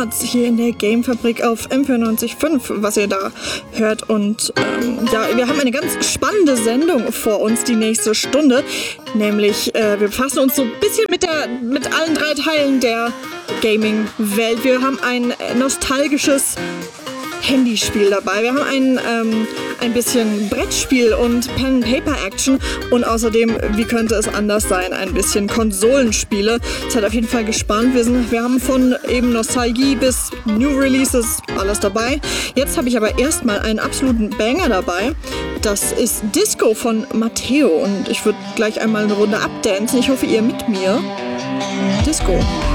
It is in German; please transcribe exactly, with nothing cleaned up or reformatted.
Arts hier in der Gamefabrik auf M vierundneunzig Komma fünf, was ihr da hört. Und ähm, ja, wir haben eine ganz spannende Sendung vor uns, die nächste Stunde. Nämlich, äh, wir befassen uns so ein bisschen mit, der, mit allen drei Teilen der Gaming-Welt. Wir haben ein nostalgisches Handyspiel dabei. Wir haben ein, ähm, ein bisschen Brettspiel und Pen-Paper-Action und außerdem, wie könnte es anders sein, ein bisschen Konsolenspiele. Seid auf jeden Fall gespannt. Wir, sind, wir haben von eben Nostalgie bis New Releases alles dabei. Jetzt habe ich aber erstmal einen absoluten Banger dabei. Das ist Disco von Matteo und ich würde gleich einmal eine Runde abdancen. Ich hoffe, ihr mit mir. Disco.